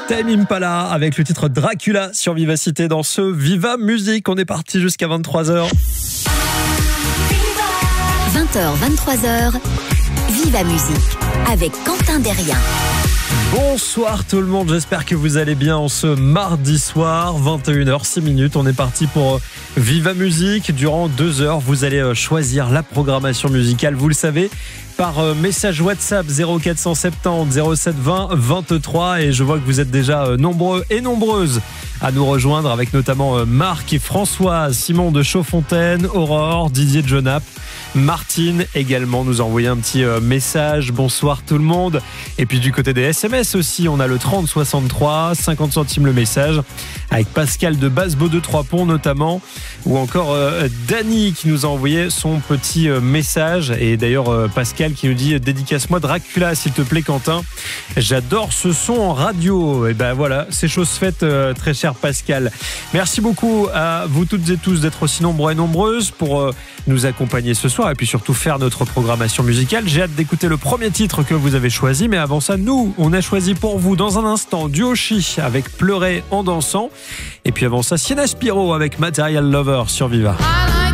Tame Impala avec le titre Dracula sur Vivacité dans ce Viva Musique. On est parti jusqu'à 23h. 20h, 23h, Viva Musique avec Quentin Derrien. Bonsoir tout le monde, j'espère que vous allez bien en ce mardi soir, 21h06. On est parti pour Viva Musique. Durant 2 heures, vous allez choisir la programmation musicale, vous le savez, par message WhatsApp 0470 07 20 23. Et je vois que vous êtes déjà nombreux et nombreuses à nous rejoindre, avec notamment Marc et François, Simon de Chaudfontaine, Aurore, Didier de Genappe, Martine également nous a envoyé un petit message. Bonsoir tout le monde. Et puis du côté des SMS aussi, on a le 30 63, 50 centimes le message, avec Pascal de Basse-Beau de Trois-Ponts notamment, ou encore Dany qui nous a envoyé son petit message. Et d'ailleurs Pascal qui nous dit: dédicace-moi Dracula s'il te plaît Quentin, j'adore ce son en radio. Et ben voilà, c'est chose faite, très cher Pascal. Merci beaucoup à vous toutes et tous d'être aussi nombreux et nombreuses pour nous accompagner ce soir et puis surtout faire notre programmation musicale. J'ai hâte d'écouter le premier titre que vous avez choisi, mais avant ça, nous, on a choisi pour vous dans un instant du Oshi avec Pleurer en dansant, et puis avant ça, Sienna Spiro avec Material Lover sur Viva.